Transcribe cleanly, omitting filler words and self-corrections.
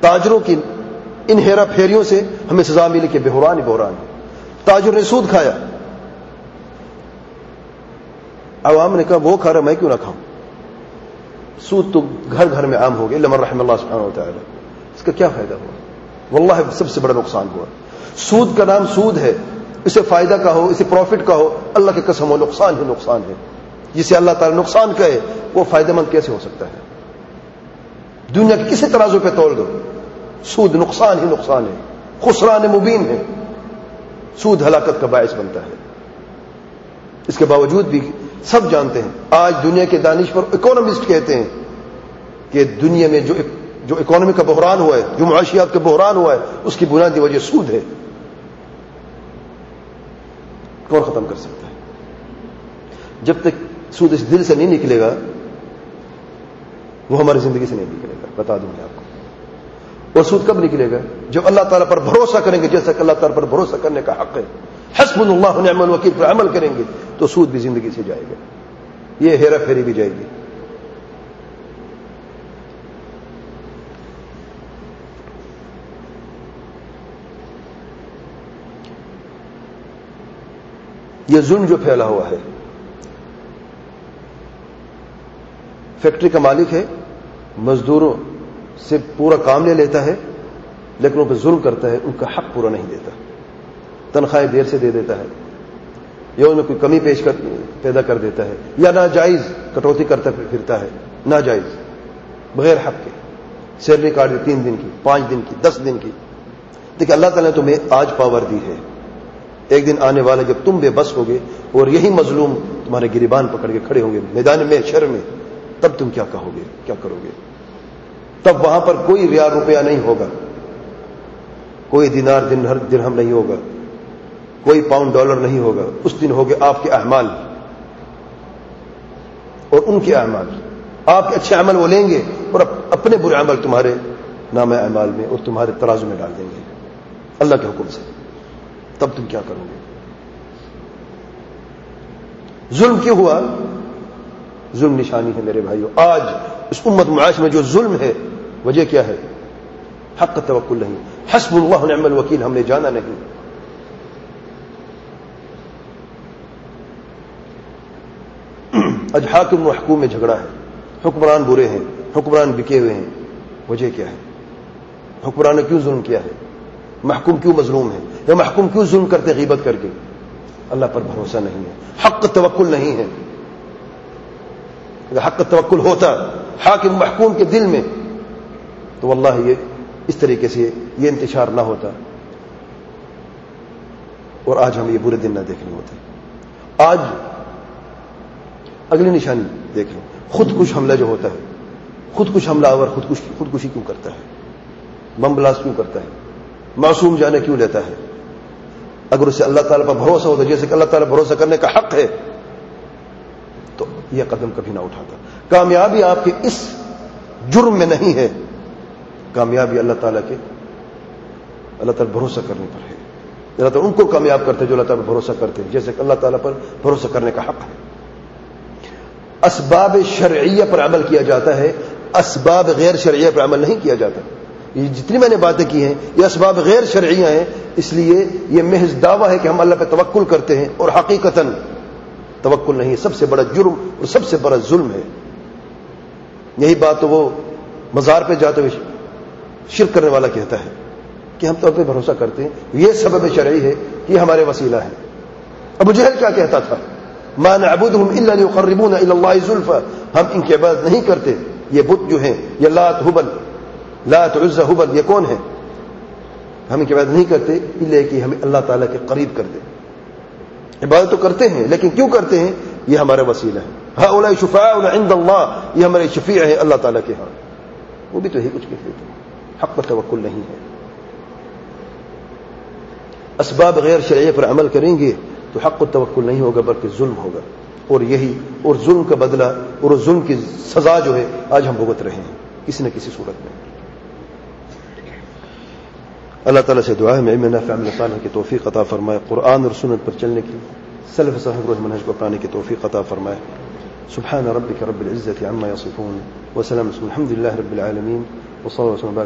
تاجروں کی ان ہیرا پھیریوں سے ہمیں سزا ملی کہ بحران ہی بحران ہے. تاجر نے سود کھایا, عوام نے کہا وہ کھا رہا میں کیوں نہ کھاؤں. سود تو گھر گھر میں عام ہو گیا, الا من رحم اللہ سبحانہ وتعالی. اس کا کیا فائدہ ہوا؟ واللہ سب سے بڑا نقصان ہوا. سود کا نام سود ہے, اسے فائدہ کا ہو, اسے پروفٹ کا ہو, اللہ کی قسم ہو نقصان ہی نقصان ہے. جسے اللہ تعالی نقصان کہے وہ فائدہ مند کیسے ہو سکتا ہے؟ دنیا کے کسی ترازو پہ تول دو, سود نقصان ہی نقصان ہے, خسران مبین ہے. سود ہلاکت کا باعث بنتا ہے. اس کے باوجود بھی سب جانتے ہیں, آج دنیا کے دانشور اکونومسٹ کہتے ہیں کہ دنیا میں جو اکانومی کا بحران ہوا ہے, جو معاشیات کا بحران ہوا ہے, اس کی بنیادی وجہ سود ہے. کون ختم کر سکتا ہے؟ جب تک سود اس دل سے نہیں نکلے گا وہ ہماری زندگی سے نہیں نکلے گا, بتا دوں میں آپ کو. اور سود کب نکلے گا؟ جب اللہ تعالیٰ پر بھروسہ کریں گے, جیسا کہ اللہ تعالیٰ پر بھروسہ کرنے کا حق ہے. حسبنا اللہ ونعم الوکیل پر عمل کریں گے تو سود بھی زندگی سے جائے گا, یہ ہیرا پھیری بھی جائے گی. یہ ظلم جو پھیلا ہوا ہے, فیکٹری کا مالک ہے, مزدوروں سے پورا کام لے لیتا ہے لیکن ان پہ ظلم کرتا ہے, ان کا حق پورا نہیں دیتا, تنخواہیں دیر سے دے دیتا ہے, یا ان میں کوئی کمی پیدا کر دیتا ہے, یا ناجائز کٹوتی کرتا پھرتا ہے, ناجائز بغیر حق کے. سیلری کاٹ دی 3 دن کی, 5 دن کی, 10 دن کی. دیکھیں اللہ تعالیٰ نے تمہیں آج پاور دی ہے, ایک دن آنے والا جب تم بے بس ہوگے اور یہی مظلوم تمہارے گریبان پکڑ کے کھڑے ہوں گے میدان میں شر میں, تب تم کیا کہو گے, کیا کرو گے؟ تب وہاں پر کوئی ریال روپیہ نہیں ہوگا, کوئی دینار درہم نہیں ہوگا, کوئی پاؤنڈ ڈالر نہیں ہوگا. اس دن ہوگے آپ کے اعمال اور ان کے اعمال. آپ کے اچھے عمل وہ لیں گے اور اپنے برے عمل تمہارے نام اعمال میں اور تمہارے ترازو میں ڈال دیں گے اللہ کے حکم سے. تب تم کیا کرو گے؟ ظلم کیوں ہوا؟ ظلم نشانی ہے میرے بھائیوں. آج اس امت معاش میں جو ظلم ہے وجہ کیا ہے؟ حق کا توکل نہیں. حسب اللہ ونعم الوکیل ہم نے جانا نہیں. آج حاکم و محکوم میں جھگڑا ہے, حکمران برے ہیں, حکمران بکے ہوئے ہیں. وجہ کیا ہے؟ حکمران نے کیوں ظلم کیا ہے؟ محکوم کیوں مظلوم ہے؟ یا محکوم کیوں ظلم کرتے غیبت کر کے؟ اللہ پر بھروسہ نہیں ہے, حق کا توکل نہیں ہے. اگر حق کا توکل ہوتا حاکم محکوم کے دل میں تو واللہ یہ اس طریقے سے یہ انتشار نہ ہوتا اور آج ہم یہ برے دن نہ دیکھنے ہوتے. آج اگلی نشانی دیکھ لیں, خودکش حملہ جو ہوتا ہے, خودکش حملہ آور خودکشی کیوں کرتا ہے؟ بم بلاسٹ کیوں کرتا ہے؟ معصوم جانے کیوں لیتا ہے؟ اگر اسے اللہ تعالیٰ پر بھروسہ ہوتا جیسے کہ اللہ تعالیٰ بھروسہ کرنے کا حق ہے تو یہ قدم کبھی نہ اٹھاتا. کامیابی آپ کے اس جرم میں نہیں ہے, کامیابی اللہ تعالیٰ بھروسہ کرنے پر ہے. اللہ تعالیٰ ان کو کامیاب کرتے ہیں جو اللہ تعالیٰ پر بھروسہ کرتے ہیں, جیسے کہ اللہ تعالیٰ پر بھروسہ کرنے کا حق ہے. اسباب شرعیہ پر عمل کیا جاتا ہے, اسباب غیر شرعیہ پر عمل نہیں کیا جاتا. یہ جتنی میں نے باتیں کی ہیں یہ اسباب غیر شرعیہ ہیں, اس لیے یہ محض دعویٰ ہے کہ ہم اللہ پہ توکل کرتے ہیں اور حقیقتاً توکل نہیں. سب سے بڑا جرم اور سب سے بڑا ظلم ہے. یہی بات تو وہ مزار پہ جاتے ہوئے شرک کرنے والا کہتا ہے کہ ہم تو پہ بھروسہ کرتے ہیں, یہ سبب شرعی ہے, یہ ہمارے وسیلہ ہے. ابو جہل کیا کہتا تھا؟ ما نعبدهم الا ليقربونا الى الله زلفى, ہم ان کی عبادت نہیں کرتے, یہ بت جو ہیں یہ لات ہبل لات عزى ہبل یہ کون ہیں, ہم ان کی عبادت نہیں کرتے الا کہ ہمیں اللہ تعالیٰ کے قریب کر دے. عبادت تو کرتے ہیں لیکن کیوں کرتے ہیں؟ یہ ہمارا وسیلہ ہے. هؤلاء شفعاؤنا عند الله, یہ ہمارے شفیع ہیں اللہ تعالیٰ کے ہاں. وہ بھی تو یہی کچھ کہتے ہیں, حق پر توکل نہیں ہے. اسباب غیر شرعیہ پر عمل کریں گے تو حق و توکل نہیں ہوگا بلکہ ظلم ہوگا. اور ظلم کا بدلہ اور ظلم کی سزا جو ہے آج ہم بھگت رہے ہیں کسی نہ کسی صورت میں. اللہ تعالیٰ سے دعا ہے میں علم نافع عمل صالح کی توفیق عطا فرمائے, قرآن اور سنت پر چلنے کی سلف صالح روح منہج کو اپنانے کی توفیق عطا فرمائے. سبحان ربک رب العزة عما یصفون وسلام الحمد للہ رب العالمین وصلی اللہ وسلم